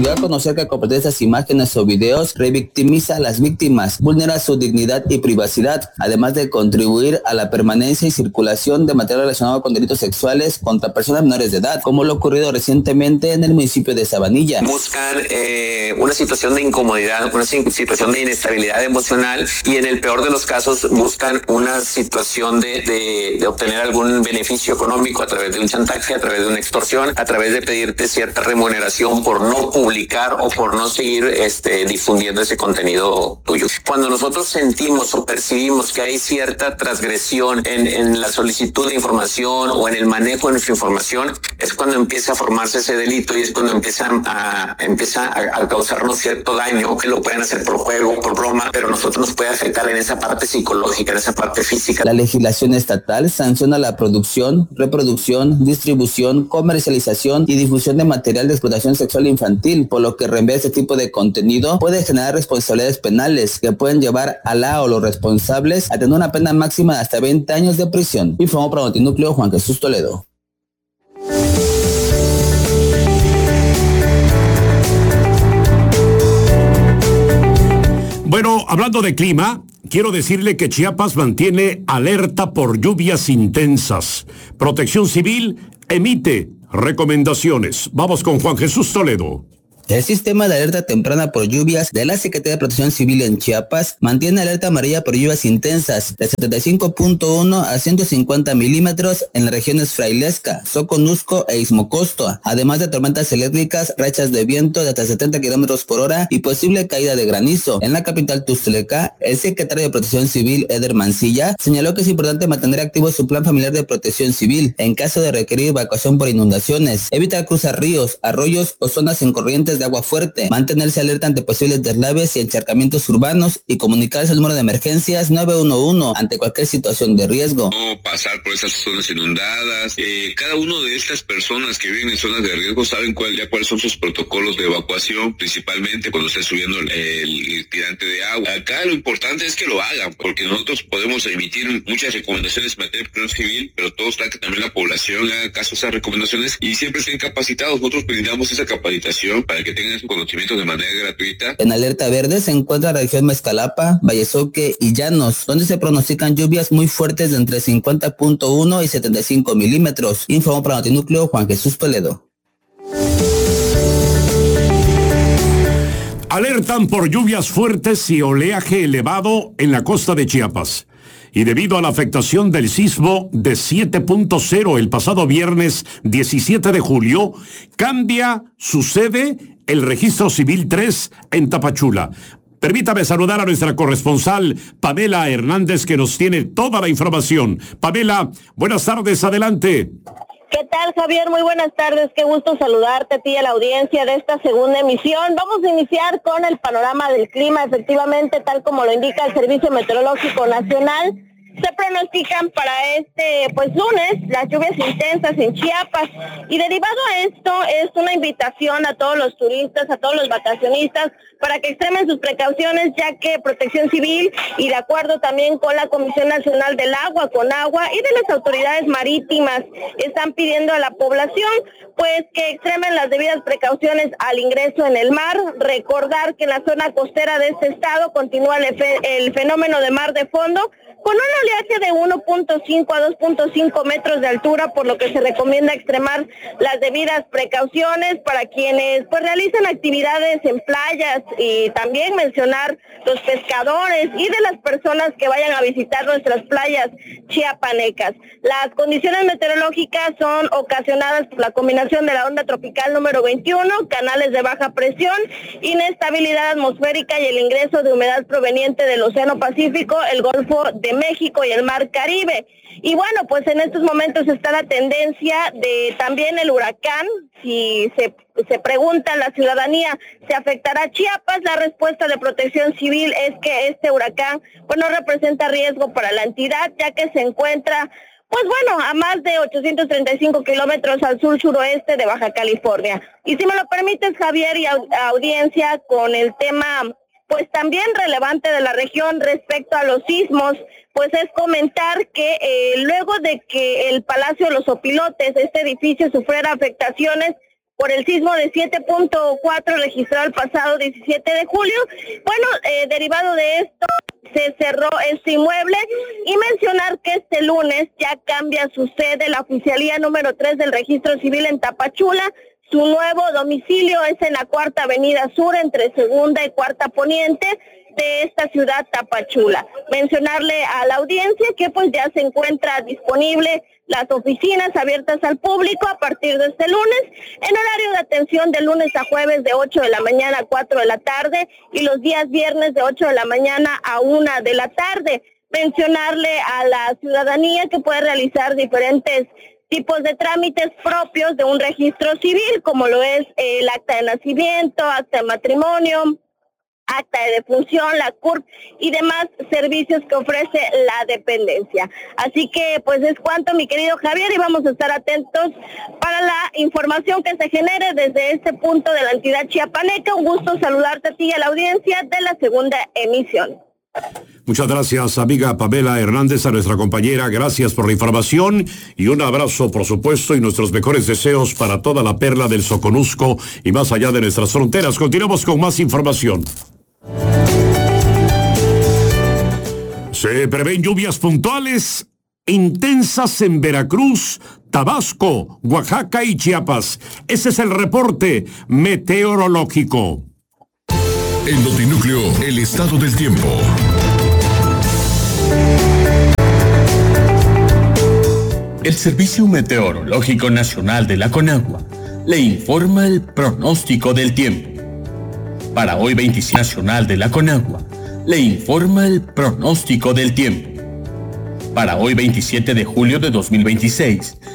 dio a conocer que compartir estas imágenes o videos revictimiza a las víctimas, vulnera su dignidad y privacidad, además de contribuir a la permanencia y circulación de material relacionado con delitos sexuales contra personas menores de edad, como lo ocurrido recientemente en el municipio de Sabanilla. Buscan una situación de incomodidad, una situación de inestabilidad emocional y en el peor de los casos buscan una situación de obtener algún beneficio económico a través de un chantaje, a través de una extorsión, a través de pedirte cierta remuneración por no publicar o por no seguir difundiendo ese contenido tuyo. Cuando nosotros sentimos o percibimos que hay cierta transgresión en la solicitud de información o en el manejo de nuestra información, es cuando empieza a formarse ese delito y es cuando empieza a causarnos cierto daño, que lo pueden hacer por juego, por broma, pero nosotros nos puede afectar en esa parte psicológica, en esa parte física. La legislación estatal sanciona la producción, reproducción, distribución, comercialización y difusión de material de explotación sexual infantil, por lo que reenviar este tipo de contenido puede generar responsabilidades penales que pueden llevar a la o los responsables a tener una pena máxima de hasta 20 años de prisión. Informó para Notinúcleo Juan Jesús Toledo. Bueno, hablando de clima, quiero decirle que Chiapas mantiene alerta por lluvias intensas. Protección Civil emite recomendaciones. Vamos con Juan Jesús Toledo. El sistema de alerta temprana por lluvias de la Secretaría de Protección Civil en Chiapas mantiene alerta amarilla por lluvias intensas de 75.1 a 150 milímetros en las regiones Frailesca, Soconusco e Ixmocosto, además de tormentas eléctricas, rachas de viento de hasta 70 kilómetros por hora y posible caída de granizo. En la capital Tuxtleca, el secretario de Protección Civil, Eder Mancilla, señaló que es importante mantener activo su plan familiar de protección civil en caso de requerir evacuación por inundaciones, evitar cruzar ríos, arroyos o zonas en corrientes de agua fuerte, mantenerse alerta ante posibles deslaves y encharcamientos urbanos y comunicarse al número de emergencias 911 ante cualquier situación de riesgo. No pasar por esas zonas inundadas. Cada una de estas personas que viven en zonas de riesgo saben cuáles son sus protocolos de evacuación, principalmente cuando esté subiendo el tirante de agua. Acá lo importante es que lo hagan, porque nosotros podemos emitir muchas recomendaciones en materia de protección civil, pero todo está que también la población haga caso a esas recomendaciones y siempre estén capacitados. Nosotros brindamos esa capacitación para que tengan su conocimiento de manera gratuita. En alerta verde se encuentra la región Mezcalapa, Vallesoque y Llanos, donde se pronostican lluvias muy fuertes de entre 50.1 y 75 milímetros. Informó para Notinúcleo Juan Jesús Toledo. Alertan por lluvias fuertes y oleaje elevado en la costa de Chiapas. Y debido a la afectación del sismo de 7.0 el pasado viernes 17 de julio, cambia su sede el Registro Civil 3 en Tapachula. Permítame saludar a nuestra corresponsal Pamela Hernández, que nos tiene toda la información. Pamela, buenas tardes, adelante. ¿Qué tal, Javier? Muy buenas tardes, qué gusto saludarte a ti y a la audiencia de esta segunda emisión. Vamos a iniciar con el panorama del clima. Efectivamente, tal como lo indica el Servicio Meteorológico Nacional, se pronostican para lunes las lluvias intensas en Chiapas, y derivado a esto es una invitación a todos los turistas, a todos los vacacionistas, para que extremen sus precauciones, ya que Protección Civil, y de acuerdo también con la Comisión Nacional del Agua, Conagua, y de las autoridades marítimas, están pidiendo a la población pues que extremen las debidas precauciones al ingreso en el mar. Recordar que en la zona costera de este estado continúa el fenómeno de mar de fondo, con un oleaje de 1.5 a 2.5 metros de altura, por lo que se recomienda extremar las debidas precauciones para quienes pues realizan actividades en playas, y también mencionar los pescadores y de las personas que vayan a visitar nuestras playas chiapanecas. Las condiciones meteorológicas son ocasionadas por la combinación de la onda tropical número 21, canales de baja presión, inestabilidad atmosférica y el ingreso de humedad proveniente del Océano Pacífico, el Golfo de México y el Mar Caribe. Y bueno, pues en estos momentos está la tendencia de también el huracán. Si se pregunta a la ciudadanía, ¿se afectará a Chiapas? La respuesta de Protección Civil es que este huracán pues no representa riesgo para la entidad, ya que se encuentra a más de 835 kilómetros al sur-suroeste de Baja California. Y si me lo permites, Javier y audiencia, con el tema pues también relevante de la región respecto a los sismos, pues es comentar que luego de que el Palacio de los Opilotes, este edificio, sufriera afectaciones, por el sismo de 7.4 registrado el pasado 17 de julio. Bueno, derivado de esto, se cerró este inmueble y mencionar que este lunes ya cambia su sede la oficialía número 3 del Registro Civil en Tapachula. Su nuevo domicilio es en la Cuarta Avenida Sur, entre Segunda y Cuarta Poniente de esta ciudad Tapachula. Mencionarle a la audiencia que pues ya se encuentra disponible las oficinas abiertas al público a partir de este lunes, en horario de atención de lunes a jueves de 8 de la mañana a 4 de la tarde y los días viernes de 8 de la mañana a 1 de la tarde. Mencionarle a la ciudadanía que puede realizar diferentes tipos de trámites propios de un registro civil, como lo es el acta de nacimiento, acta de matrimonio, acta de defunción, la CURP y demás servicios que ofrece la dependencia. Así que pues es cuanto, mi querido Javier, y vamos a estar atentos para la información que se genere desde este punto de la entidad chiapaneca. Un gusto saludarte a ti y a la audiencia de la segunda emisión. Muchas gracias, amiga Pamela Hernández, a nuestra compañera. Gracias por la información y un abrazo, por supuesto, y nuestros mejores deseos para toda la perla del Soconusco y más allá de nuestras fronteras. Continuamos con más información. Se prevén lluvias puntuales intensas en Veracruz, Tabasco, Oaxaca y Chiapas. Ese es el reporte meteorológico. En Notinúcleo, el estado del tiempo. El Servicio Meteorológico Nacional de la Conagua le informa el pronóstico del tiempo. Para hoy 25 Nacional de la Conagua le informa el pronóstico del tiempo. Para hoy 27 de julio de 2026